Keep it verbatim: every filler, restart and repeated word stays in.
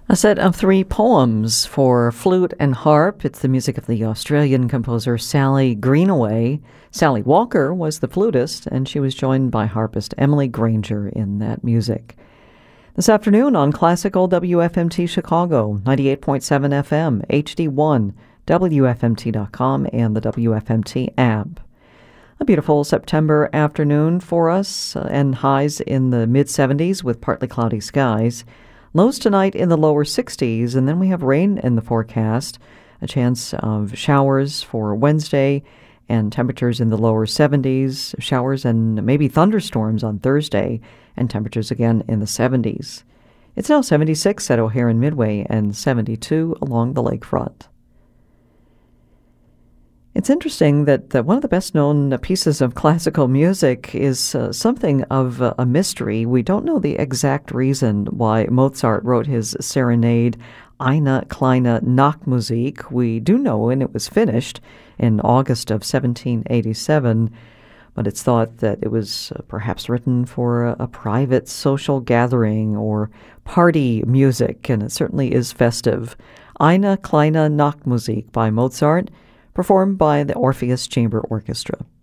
A set of three poems for flute and harp. It's the music of the Australian composer Sally Greenaway. Sally Walker was the flutist, and she was joined by harpist Emily Granger in that music. This afternoon on Classical W F M T Chicago, ninety-eight point seven F M, H D one, W F M T dot com, and the W F M T app. A beautiful September afternoon for us, uh, and highs in the mid seventies with partly cloudy skies. Lows tonight in the lower sixties, and then we have rain in the forecast, a chance of showers for Wednesday, and temperatures in the lower seventies, showers and maybe thunderstorms on Thursday, and temperatures again in the seventies. It's now seventy-six at O'Hare and Midway and seventy-two along the lakefront. It's interesting that uh, one of the best-known pieces of classical music is uh, something of uh, a mystery. We don't know the exact reason why Mozart wrote his serenade, Eine kleine Nachtmusik. We do know when it was finished in August of seventeen eighty-seven, but it's thought that it was uh, perhaps written for a, a private social gathering or party music, and it certainly is festive. Eine kleine Nachtmusik by Mozart, performed by the Orpheus Chamber Orchestra.